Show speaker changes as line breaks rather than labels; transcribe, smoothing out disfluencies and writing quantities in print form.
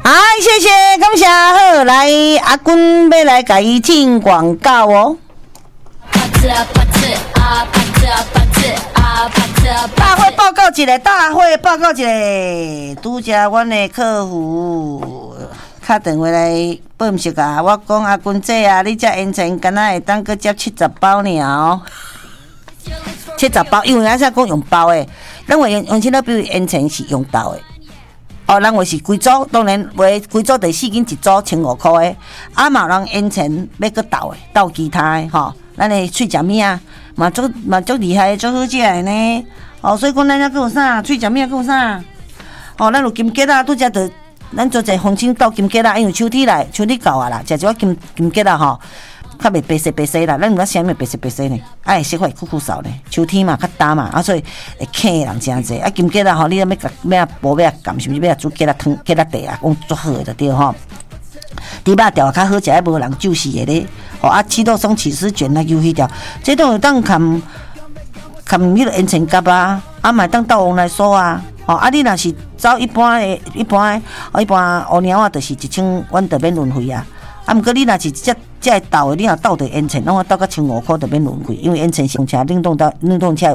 谢谢，感谢好，来阿君要来给伊进广告哦。大会报告一个，拄则阮的客户打电话来报信啊，我讲阿君姐啊，你这烟尘敢若会当搁接70包尔哦，70包，因为咱现在讲用包的，咱话用起来比如烟尘是用刀的。哦，咱话是规组，当然话规组第4斤一组1500块的，啊嘛人烟尘要搁斗的，斗其他的吼。咱的脆食面啊，嘛足厉害，足好食的呢。哦，所以讲咱还有啥脆食面还有啥？哦，咱有金桔啊，拄则着咱做者风清豆金桔啊，因为秋天到啊啦，食一寡金桔啊吼，较袂白色啦。咱有啥物白色呢？会色块酷扫呢。秋天嘛较干嘛，啊所以会啃的人真侪。啊金桔啊吼，你要无要甘，是毋是要煮桔啊汤、桔啊茶啊，讲足好的就对吼。猪肉条较好食，无人就死的咧。哦啊，七豆松起司卷那有迄条，这都有当含迄个烟尘夹啊，啊嘛当豆腐来酥啊。哦啊，你若是走一般乌猫啊，就是1000，阮就免轮费啊。啊，毋过你若是这豆的，你若倒着烟尘，拢倒到1500块就免轮费，因为烟尘上车冷冻车